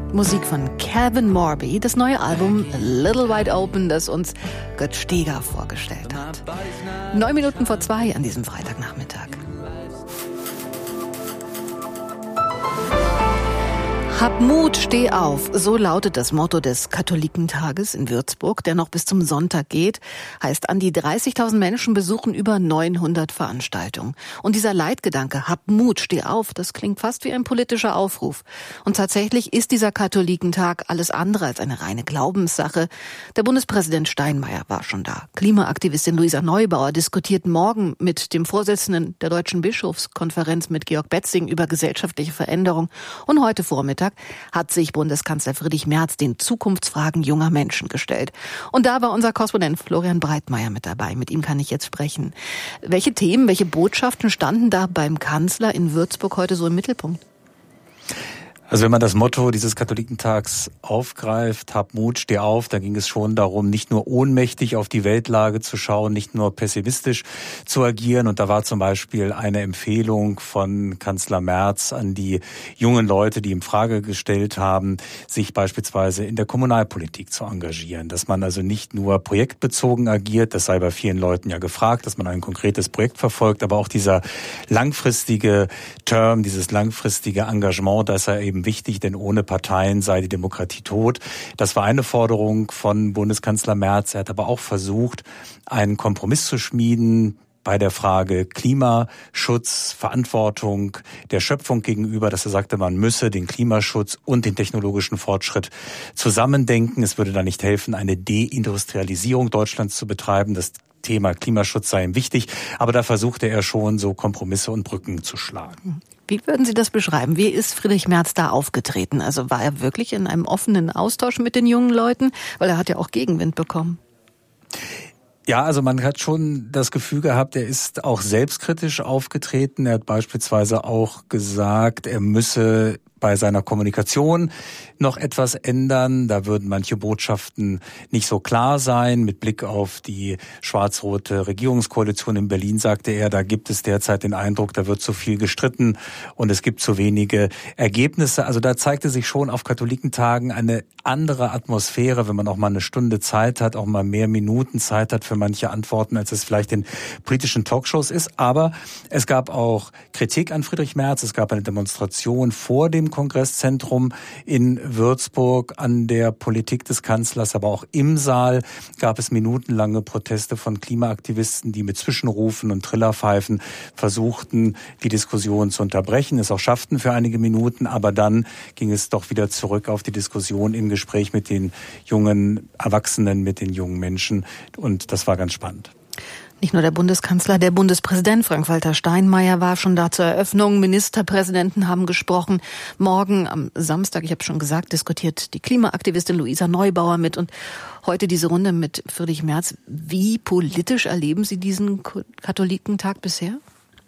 Musik von Kevin Morby, das neue Album Little Wide Open, das uns Götz Steger vorgestellt hat. 9 Minuten vor 2 an diesem Freitagnachmittag. Hab Mut, steh auf. So lautet das Motto des Katholikentages in Würzburg, der noch bis zum Sonntag geht. Heißt, an die 30.000 Menschen besuchen über 900 Veranstaltungen. Und dieser Leitgedanke, hab Mut, steh auf, das klingt fast wie ein politischer Aufruf. Und tatsächlich ist dieser Katholikentag alles andere als eine reine Glaubenssache. Der Bundespräsident Steinmeier war schon da. Klimaaktivistin Luisa Neubauer diskutiert morgen mit dem Vorsitzenden der Deutschen Bischofskonferenz, mit Georg Betzing, über gesellschaftliche Veränderung. Und heute Vormittag hat sich Bundeskanzler Friedrich Merz den Zukunftsfragen junger Menschen gestellt. Und da war unser Korrespondent Florian Breitmeier mit dabei. Mit ihm kann ich jetzt sprechen. Welche Themen, welche Botschaften standen da beim Kanzler in Würzburg heute so im Mittelpunkt? Also wenn man das Motto dieses Katholikentags aufgreift, hab Mut, steh auf, da ging es schon darum, nicht nur ohnmächtig auf die Weltlage zu schauen, nicht nur pessimistisch zu agieren. Und da war zum Beispiel eine Empfehlung von Kanzler Merz an die jungen Leute, die ihm Frage gestellt haben, sich beispielsweise in der Kommunalpolitik zu engagieren. Dass man also nicht nur projektbezogen agiert, das sei bei vielen Leuten ja gefragt, dass man ein konkretes Projekt verfolgt, aber auch dieser langfristige Term, dieses langfristige Engagement, das er eben wichtig, denn ohne Parteien sei die Demokratie tot. Das war eine Forderung von Bundeskanzler Merz. Er hat aber auch versucht, einen Kompromiss zu schmieden bei der Frage Klimaschutz, Verantwortung der Schöpfung gegenüber, dass er sagte, man müsse den Klimaschutz und den technologischen Fortschritt zusammendenken. Es würde da nicht helfen, eine Deindustrialisierung Deutschlands zu betreiben. Das Thema Klimaschutz sei ihm wichtig, aber da versuchte er schon, so Kompromisse und Brücken zu schlagen. Wie würden Sie das beschreiben? Wie ist Friedrich Merz da aufgetreten? Also war er wirklich in einem offenen Austausch mit den jungen Leuten? Weil er hat ja auch Gegenwind bekommen. Ja, also man hat schon das Gefühl gehabt, er ist auch selbstkritisch aufgetreten. Er hat beispielsweise auch gesagt, er müsse bei seiner Kommunikation noch etwas ändern. Da würden manche Botschaften nicht so klar sein. Mit Blick auf die schwarz-rote Regierungskoalition in Berlin sagte er, da gibt es derzeit den Eindruck, da wird zu viel gestritten und es gibt zu wenige Ergebnisse. Also da zeigte sich schon auf Katholikentagen eine andere Atmosphäre, wenn man auch mal eine Stunde Zeit hat, auch mal mehr Minuten Zeit hat für manche Antworten, als es vielleicht in politischen Talkshows ist. Aber es gab auch Kritik an Friedrich Merz. Es gab eine Demonstration vor dem Kongresszentrum in Würzburg an der Politik des Kanzlers, aber auch im Saal gab es minutenlange Proteste von Klimaaktivisten, die mit Zwischenrufen und Trillerpfeifen versuchten, die Diskussion zu unterbrechen, es auch schafften für einige Minuten, aber dann ging es doch wieder zurück auf die Diskussion im Gespräch mit den jungen Erwachsenen, mit den jungen Menschen, und das war ganz spannend. Nicht nur der Bundeskanzler, der Bundespräsident Frank-Walter Steinmeier war schon da zur Eröffnung. Ministerpräsidenten haben gesprochen. Morgen am Samstag, ich habe schon gesagt, diskutiert die Klimaaktivistin Luisa Neubauer mit. Und heute diese Runde mit Friedrich Merz. Wie politisch erleben Sie diesen Katholikentag bisher?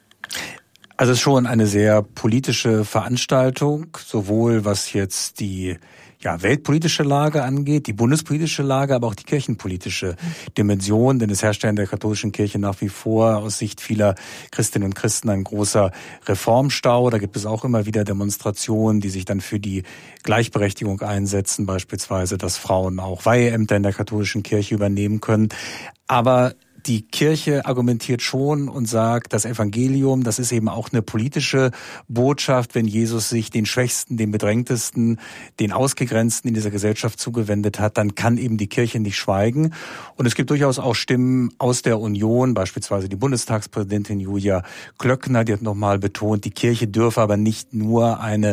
Also es ist schon eine sehr politische Veranstaltung, sowohl was jetzt die weltpolitische Lage angeht, die bundespolitische Lage, aber auch die kirchenpolitische Dimension, denn es herrscht ja in der katholischen Kirche nach wie vor aus Sicht vieler Christinnen und Christen ein großer Reformstau. Da gibt es auch immer wieder Demonstrationen, die sich dann für die Gleichberechtigung einsetzen, beispielsweise, dass Frauen auch Weiheämter in der katholischen Kirche übernehmen können. Aber die Kirche argumentiert schon und sagt, das Evangelium, das ist eben auch eine politische Botschaft. Wenn Jesus sich den Schwächsten, den Bedrängtesten, den Ausgegrenzten in dieser Gesellschaft zugewendet hat, dann kann eben die Kirche nicht schweigen. Und es gibt durchaus auch Stimmen aus der Union, beispielsweise die Bundestagspräsidentin Julia Klöckner, die hat nochmal betont, die Kirche dürfe aber nicht nur eine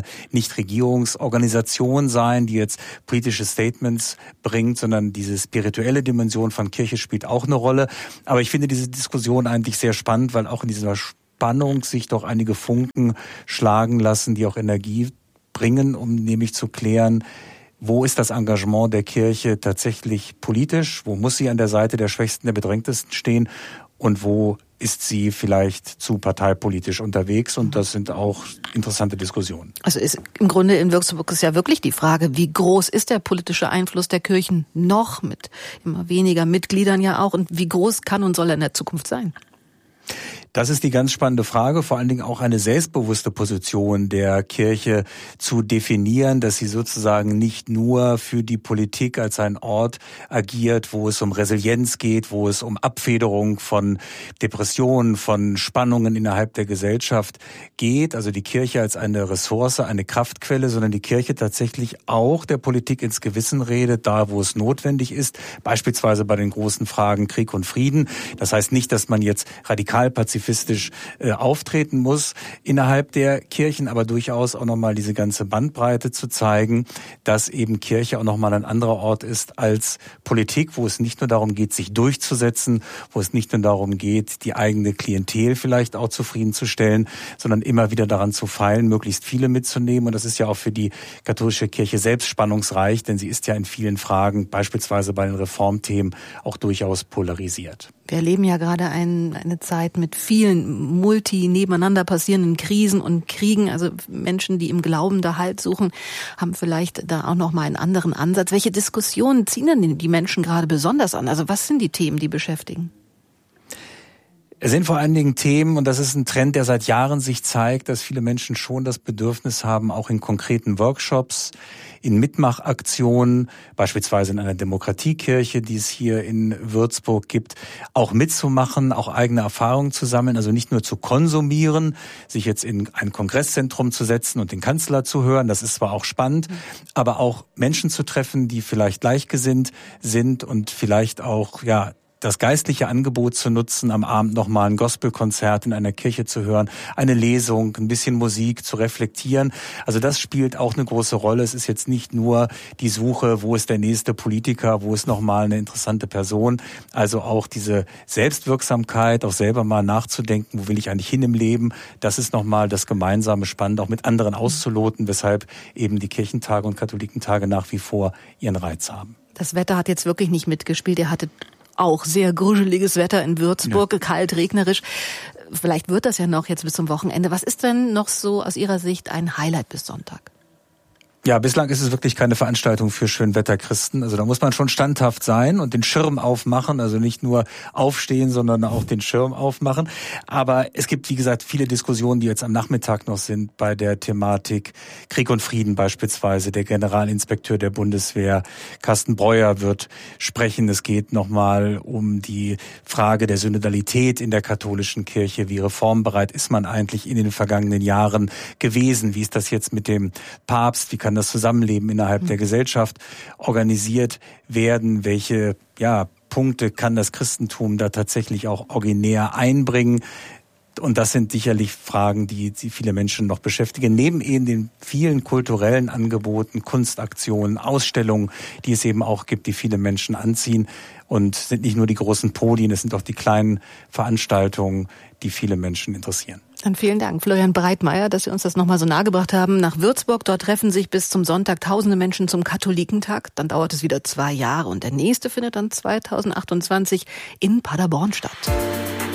Nichtregierungsorganisation sein, die jetzt politische Statements bringt, sondern diese spirituelle Dimension von Kirche spielt auch eine Rolle. Aber ich finde diese Diskussion eigentlich sehr spannend, weil auch in dieser Spannung sich doch einige Funken schlagen lassen, die auch Energie bringen, um nämlich zu klären, wo ist das Engagement der Kirche tatsächlich politisch, wo muss sie an der Seite der Schwächsten, der Bedrängtesten stehen und wo ist sie vielleicht zu parteipolitisch unterwegs, und das sind auch interessante Diskussionen. Also ist im Grunde in Würzburg ist ja wirklich die Frage, wie groß ist der politische Einfluss der Kirchen noch, mit immer weniger Mitgliedern ja auch, und wie groß kann und soll er in der Zukunft sein? Das ist die ganz spannende Frage, vor allen Dingen auch eine selbstbewusste Position der Kirche zu definieren, dass sie sozusagen nicht nur für die Politik als ein Ort agiert, wo es um Resilienz geht, wo es um Abfederung von Depressionen, von Spannungen innerhalb der Gesellschaft geht, also die Kirche als eine Ressource, eine Kraftquelle, sondern die Kirche tatsächlich auch der Politik ins Gewissen redet, da wo es notwendig ist, beispielsweise bei den großen Fragen Krieg und Frieden. Das heißt nicht, dass man jetzt radikal pazifistisch auftreten muss innerhalb der Kirchen, aber durchaus auch nochmal diese ganze Bandbreite zu zeigen, dass eben Kirche auch nochmal ein anderer Ort ist als Politik, wo es nicht nur darum geht, sich durchzusetzen, wo es nicht nur darum geht, die eigene Klientel vielleicht auch zufriedenzustellen, sondern immer wieder daran zu feilen, möglichst viele mitzunehmen. Und das ist ja auch für die katholische Kirche selbst spannungsreich, denn sie ist ja in vielen Fragen, beispielsweise bei den Reformthemen, auch durchaus polarisiert. Wir erleben ja gerade eine Zeit mit vielen nebeneinander passierenden Krisen und Kriegen. Also Menschen, die im Glauben da Halt suchen, haben vielleicht da auch noch mal einen anderen Ansatz. Welche Diskussionen ziehen denn die Menschen gerade besonders an? Also was sind die Themen, die beschäftigen? Es sind vor allen Dingen Themen, und das ist ein Trend, der seit Jahren sich zeigt, dass viele Menschen schon das Bedürfnis haben, auch in konkreten Workshops, in Mitmachaktionen, beispielsweise in einer Demokratiekirche, die es hier in Würzburg gibt, auch mitzumachen, auch eigene Erfahrungen zu sammeln, also nicht nur zu konsumieren, sich jetzt in ein Kongresszentrum zu setzen und den Kanzler zu hören, das ist zwar auch spannend, aber auch Menschen zu treffen, die vielleicht gleichgesinnt sind und vielleicht auch, das geistliche Angebot zu nutzen, am Abend nochmal ein Gospelkonzert in einer Kirche zu hören, eine Lesung, ein bisschen Musik zu reflektieren. Also das spielt auch eine große Rolle. Es ist jetzt nicht nur die Suche, wo ist der nächste Politiker, wo ist nochmal eine interessante Person. Also auch diese Selbstwirksamkeit, auch selber mal nachzudenken, wo will ich eigentlich hin im Leben. Das ist nochmal das gemeinsame Spannende, auch mit anderen auszuloten, weshalb eben die Kirchentage und Katholikentage nach wie vor ihren Reiz haben. Das Wetter hat jetzt wirklich nicht mitgespielt. Ihr hattet auch sehr gruscheliges Wetter in Würzburg, kalt, regnerisch. Vielleicht wird das ja noch jetzt bis zum Wochenende. Was ist denn noch so aus Ihrer Sicht ein Highlight bis Sonntag? Ja, bislang ist es wirklich keine Veranstaltung für Schönwetterchristen. Also da muss man schon standhaft sein und den Schirm aufmachen, also nicht nur aufstehen, sondern auch den Schirm aufmachen. Aber es gibt, wie gesagt, viele Diskussionen, die jetzt am Nachmittag noch sind bei der Thematik Krieg und Frieden beispielsweise. Der Generalinspekteur der Bundeswehr, Carsten Breuer, wird sprechen. Es geht nochmal um die Frage der Synodalität in der katholischen Kirche. Wie reformbereit ist man eigentlich in den vergangenen Jahren gewesen? Wie ist das jetzt mit dem Papst? Wie kann das Zusammenleben innerhalb der Gesellschaft organisiert werden? Welche Punkte kann das Christentum da tatsächlich auch originär einbringen? Und das sind sicherlich Fragen, die viele Menschen noch beschäftigen. Neben eben den vielen kulturellen Angeboten, Kunstaktionen, Ausstellungen, die es eben auch gibt, die viele Menschen anziehen. Und sind nicht nur die großen Podien, es sind auch die kleinen Veranstaltungen, die viele Menschen interessieren. Dann vielen Dank, Florian Breitmeier, dass Sie uns das nochmal so nahegebracht haben. Nach Würzburg, dort treffen sich bis zum Sonntag tausende Menschen zum Katholikentag. Dann dauert es wieder 2 Jahre und der nächste findet dann 2028 in Paderborn statt.